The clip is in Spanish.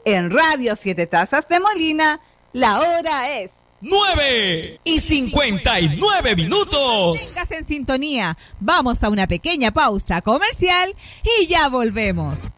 En Radio Siete Tazas de Molina, la hora es 9:59. Vengas en sintonía. Vamos a una pequeña pausa comercial y ya volvemos.